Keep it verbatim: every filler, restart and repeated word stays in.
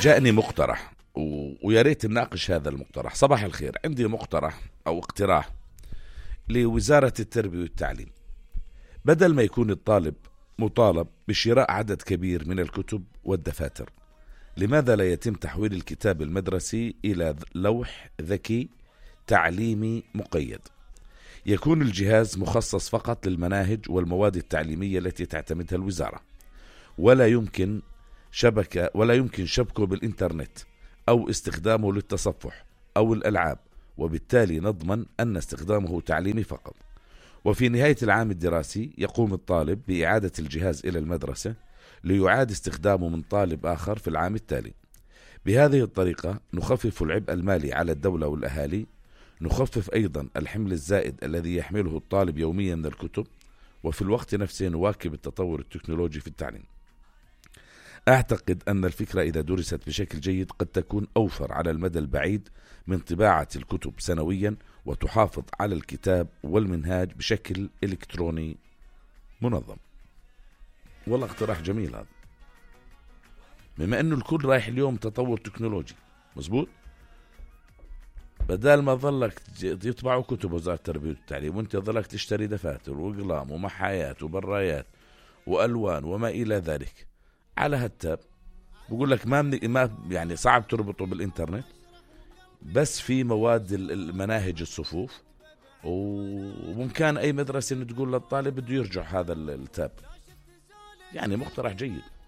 جاءني مقترح و... ويا ريت نناقش هذا المقترح. صباح الخير، عندي مقترح أو اقتراح لوزارة التربية والتعليم. بدل ما يكون الطالب مطالب بشراء عدد كبير من الكتب والدفاتر، لماذا لا يتم تحويل الكتاب المدرسي إلى لوح ذكي تعليمي مقيد؟ يكون الجهاز مخصص فقط للمناهج والمواد التعليمية التي تعتمدها الوزارة، ولا يمكن شبكة ولا يمكن شبكه بالإنترنت أو استخدامه للتصفح أو الألعاب، وبالتالي نضمن أن استخدامه تعليمي فقط. وفي نهاية العام الدراسي يقوم الطالب بإعادة الجهاز إلى المدرسة ليعاد استخدامه من طالب آخر في العام التالي. بهذه الطريقة نخفف العبء المالي على الدولة والأهالي، نخفف أيضا الحمل الزائد الذي يحمله الطالب يوميا من الكتب، وفي الوقت نفسه نواكب التطور التكنولوجي في التعليم. أعتقد أن الفكرة إذا درست بشكل جيد قد تكون أوفر على المدى البعيد من طباعة الكتب سنويا، وتحافظ على الكتاب والمنهاج بشكل إلكتروني منظم. والله اقتراح جميل هذا، بما أنه الكل رايح اليوم تطور تكنولوجي. مزبوط، بدل ما ظلك يطبعوا كتب وزارة التربية والتعليم وانت ظلك تشتري دفاتر وإقلام ومحايات وبرايات وألوان وما إلى ذلك على هالتاب، بقول لك ما, ما يعني صعب تربطه بالإنترنت، بس في مواد المناهج الصفوف، وممكن أي مدرسة إنه تقول للطالب بده يرجع هذا التاب. يعني مقترح جيد.